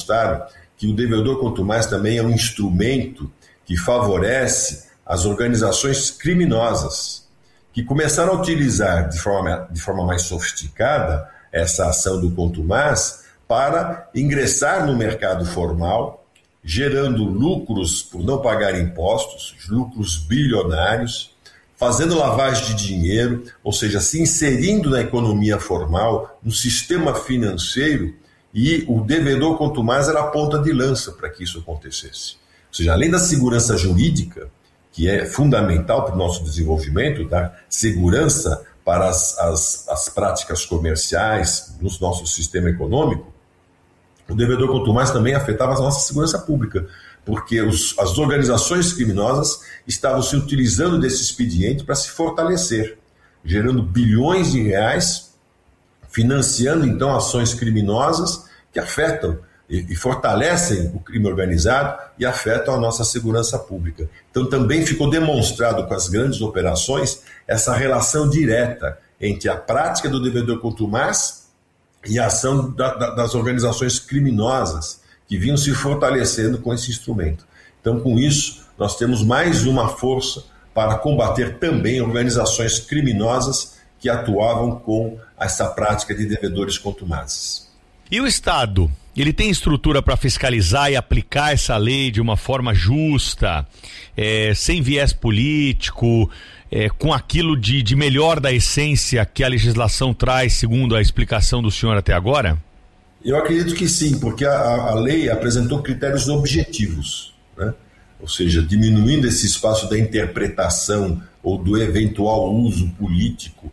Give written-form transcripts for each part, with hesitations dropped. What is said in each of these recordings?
constar que o devedor quanto mais também é um instrumento que favorece as organizações criminosas, que começaram a utilizar de forma mais sofisticada essa ação do contumaz para ingressar no mercado formal, gerando lucros por não pagar impostos, lucros bilionários, fazendo lavagem de dinheiro, ou seja, se inserindo na economia formal, no sistema financeiro, e o devedor contumaz era a ponta de lança para que isso acontecesse. Ou seja, além da segurança jurídica, que é fundamental para o nosso desenvolvimento, da segurança para as práticas comerciais no nosso sistema econômico, o devedor contumaz também afetava a nossa segurança pública, porque as organizações criminosas estavam se utilizando desse expediente para se fortalecer, gerando bilhões de reais, financiando então ações criminosas que afetam e fortalecem o crime organizado e afetam a nossa segurança pública. Então também ficou demonstrado com as grandes operações essa relação direta entre a prática do devedor contumaz e a ação das organizações criminosas que vinham se fortalecendo com esse instrumento. Então, com isso, nós temos mais uma força para combater também organizações criminosas que atuavam com essa prática de devedores contumazes. E o Estado? Ele tem estrutura para fiscalizar e aplicar essa lei de uma forma justa, sem viés político, com aquilo de melhor da essência que a legislação traz, segundo a explicação do senhor até agora? Eu acredito que sim, porque a lei apresentou critérios objetivos, né? Ou seja, diminuindo esse espaço da interpretação ou do eventual uso político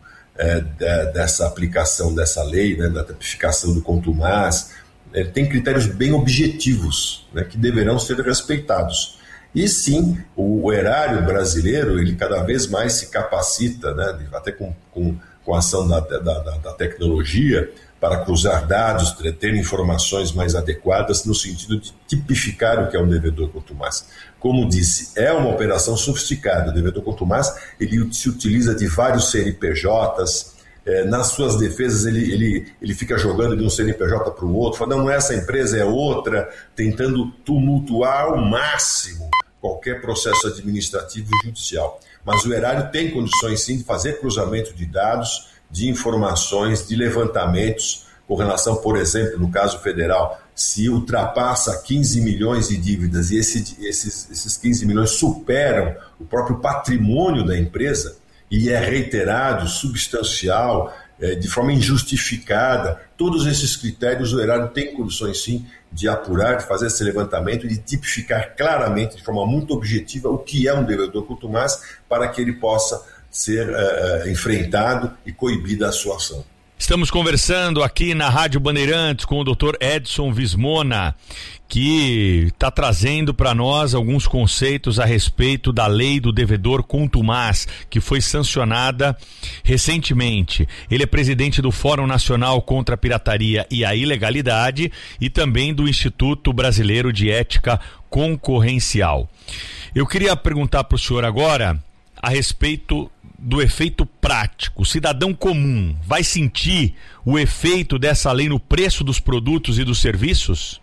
dessa aplicação dessa lei, né, da tipificação do contumaz. Tem critérios bem objetivos, né, que deverão ser respeitados. E sim, o erário brasileiro, ele cada vez mais se capacita, né, até com a ação da tecnologia, para cruzar dados, ter informações mais adequadas no sentido de tipificar o que é um devedor contumaz. Como disse, é uma operação sofisticada. O devedor contumaz, ele se utiliza de vários CNPJs, nas suas defesas ele fica jogando de um CNPJ para o outro, falando, não, essa empresa é outra, tentando tumultuar ao máximo qualquer processo administrativo e judicial. Mas o erário tem condições sim de fazer cruzamento de dados, de informações, de levantamentos com relação, por exemplo, no caso federal, se ultrapassa 15 milhões de dívidas e esses 15 milhões superam o próprio patrimônio da empresa e é reiterado, substancial, de forma injustificada, todos esses critérios o erário tem condições sim de apurar, de fazer esse levantamento e de tipificar claramente, de forma muito objetiva, o que é um devedor contumaz para que ele possa ser enfrentado e coibida a sua ação. Estamos conversando aqui na Rádio Bandeirantes com o Dr. Edson Vismona, que está trazendo para nós alguns conceitos a respeito da lei do devedor contumaz, que foi sancionada recentemente. Ele é presidente do Fórum Nacional contra a Pirataria e a Ilegalidade e também do Instituto Brasileiro de Ética Concorrencial. Eu queria perguntar para o senhor agora a respeito do efeito prático. O cidadão comum vai sentir o efeito dessa lei no preço dos produtos e dos serviços?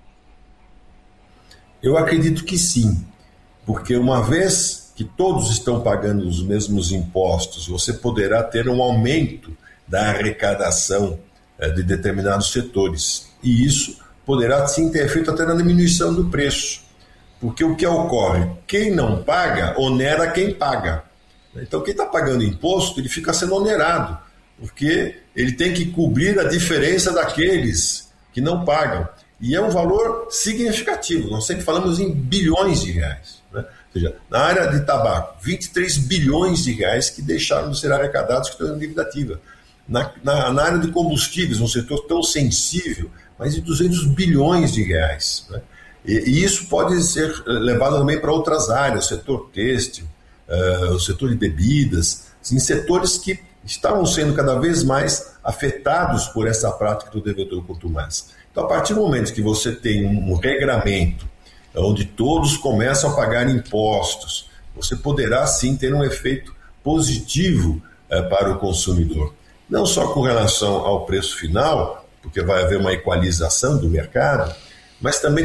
Eu acredito que sim, porque uma vez que todos estão pagando os mesmos impostos, você poderá ter um aumento da arrecadação de determinados setores. E isso poderá sim ter efeito até na diminuição do preço. Porque o que ocorre? Quem não paga, onera quem paga. Então, quem está pagando imposto, ele fica sendo onerado, porque ele tem que cobrir a diferença daqueles que não pagam. E é um valor significativo, nós sempre falamos em bilhões de reais, né? Ou seja, na área de tabaco, 23 bilhões de reais que deixaram de ser arrecadados que estão em dívida ativa. Na área de combustíveis, um setor tão sensível, mais de 200 bilhões de reais, né? E isso pode ser levado também para outras áreas, o setor têxtil, o setor de bebidas, em setores que estavam sendo cada vez mais afetados por essa prática do devedor contumaz. Então, a partir do momento que você tem um regramento onde todos começam a pagar impostos, você poderá sim ter um efeito positivo para o consumidor. Não só com relação ao preço final, porque vai haver uma equalização do mercado, mas também